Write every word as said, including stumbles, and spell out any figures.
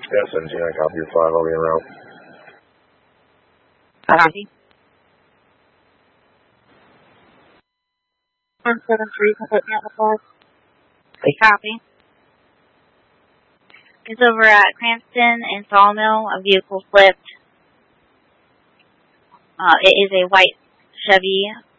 Yeah, seventeen, I copy your five. I'll be en route. Copy. one seven three, can put me on the five. Copy. It's over at Cranston and Sawmill. A vehicle flipped. Uh, it is a white Chevy